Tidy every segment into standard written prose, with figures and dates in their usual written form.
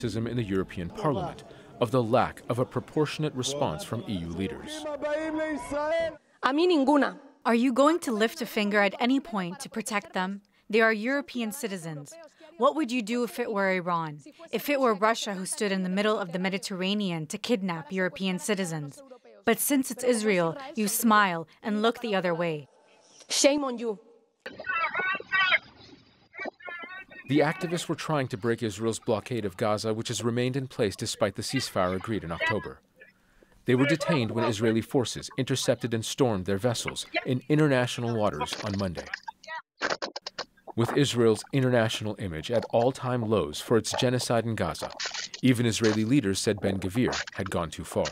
In the European Parliament of the lack of a proportionate response from EU leaders. Are you going to lift a finger at any point to protect them? They are European citizens. What would you do if it were Iran? If it were Russia who stood in the middle of the Mediterranean to kidnap European citizens? But since it's Israel, you smile and look the other way. Shame on you. The activists were trying to break Israel's blockade of Gaza, which has remained in place despite the ceasefire agreed in October. They were detained when Israeli forces intercepted and stormed their vessels in international waters on Monday. With Israel's international image at all-time lows for its genocide in Gaza, even Israeli leaders said Ben-Gvir had gone too far.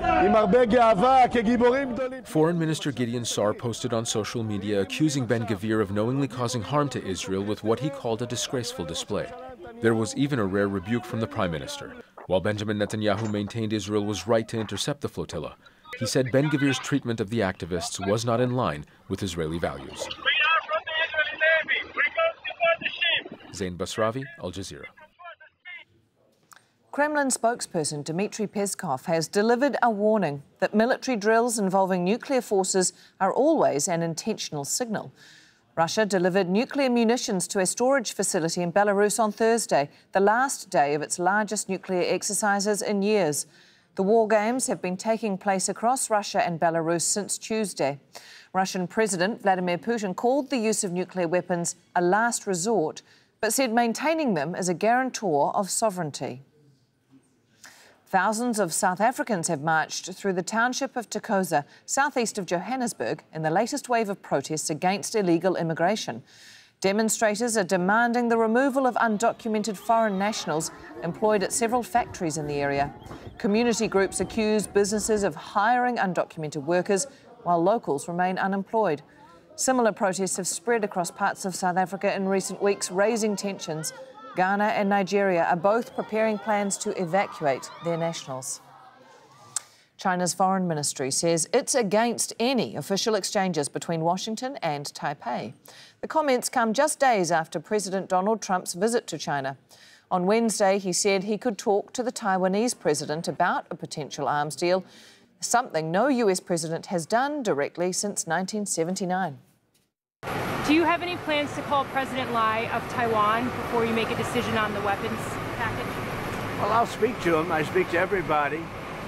Foreign Minister Gideon Sa'ar posted on social media accusing Ben-Gvir of knowingly causing harm to Israel with what he called a disgraceful display. There was even a rare rebuke from the Prime Minister. While Benjamin Netanyahu maintained Israel was right to intercept the flotilla, he said Ben-Gvir's treatment of the activists was not in line with Israeli values. Zain Basravi, Al Jazeera. Kremlin spokesperson Dmitry Peskov has delivered a warning that military drills involving nuclear forces are always an intentional signal. Russia delivered nuclear munitions to a storage facility in Belarus on Thursday, the last day of its largest nuclear exercises in years. The war games have been taking place across Russia and Belarus since Tuesday. Russian President Vladimir Putin called the use of nuclear weapons a last resort, but said maintaining them is a guarantor of sovereignty. Thousands of South Africans have marched through the township of Thokoza, southeast of Johannesburg, in the latest wave of protests against illegal immigration. Demonstrators are demanding the removal of undocumented foreign nationals employed at several factories in the area. Community groups accuse businesses of hiring undocumented workers while locals remain unemployed. Similar protests have spread across parts of South Africa in recent weeks, raising tensions. Ghana and Nigeria are both preparing plans to evacuate their nationals. China's foreign ministry says it's against any official exchanges between Washington and Taipei. The comments come just days after President Donald Trump's visit to China. On Wednesday, he said he could talk to the Taiwanese president about a potential arms deal, something no US president has done directly since 1979. Do you have any plans to call President Lai of Taiwan before you make a decision on the weapons package? Well, I'll speak to him. I speak to everybody.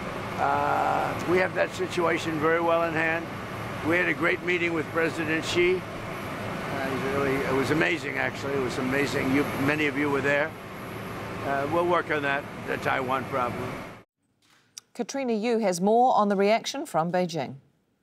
We have that situation very well in hand. We had a great meeting with President Xi. It was amazing, actually. It was amazing. Many of you were there. We'll work on that, the Taiwan problem. Katrina Yu has more on the reaction from Beijing.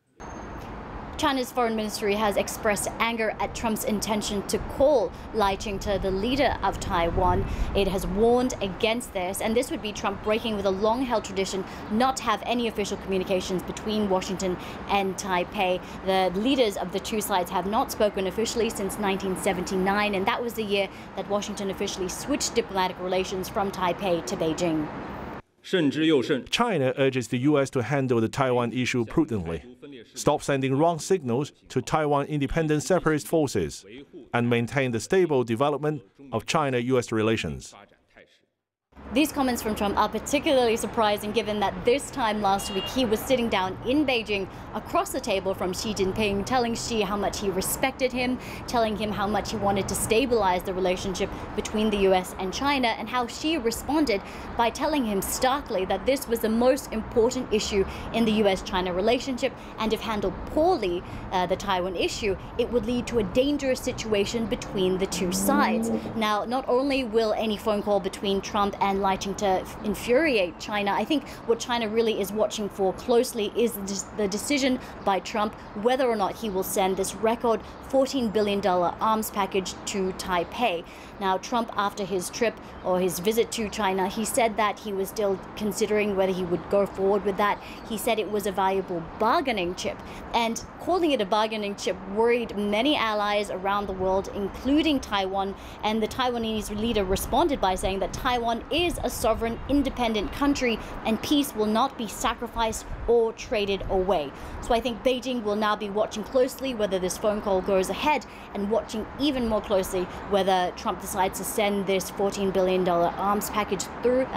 China's foreign ministry has expressed anger at Trump's intention to call Lai Ching-te, the leader of Taiwan. It has warned against this, and this would be Trump breaking with a long-held tradition not to have any official communications between Washington and Taipei. The leaders of the two sides have not spoken officially since 1979, and that was the year that Washington officially switched diplomatic relations from Taipei to Beijing. China urges the U.S. to handle the Taiwan issue prudently, stop sending wrong signals to Taiwan independent separatist forces, and maintain the stable development of China-U.S. relations. These comments from Trump are particularly surprising given that this time last week he was sitting down in Beijing across the table from Xi Jinping, telling Xi how much he respected him, telling him how much he wanted to stabilize the relationship between the US and China, and how Xi responded by telling him starkly that this was the most important issue in the US-China relationship, and if handled poorly, the Taiwan issue, it would lead to a dangerous situation between the two sides. Now, not only will any phone call between Trump and Lai Ching-te infuriate China, I think what China really is watching for closely is the decision by Trump whether or not he will send this record $14 billion arms package to Taipei. Now, Trump, after his trip or his visit to China, he said that he was still considering whether he would go forward with that. He said it was a valuable bargaining chip, and calling it a bargaining chip worried many allies around the world, including Taiwan, and the Taiwanese leader responded by saying that Taiwan is is a sovereign, independent country, and peace will not be sacrificed or traded away. So I think Beijing will now be watching closely whether this phone call goes ahead, and watching even more closely whether Trump decides to send this $14 billion arms package through.